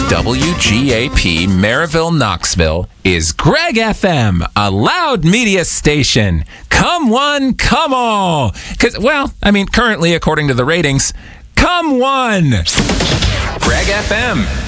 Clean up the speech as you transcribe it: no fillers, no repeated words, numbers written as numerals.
WGAP Maryville, Knoxville is Greg FM, a loud media station. Come one, come all. Currently, according to the ratings, come one. Greg FM.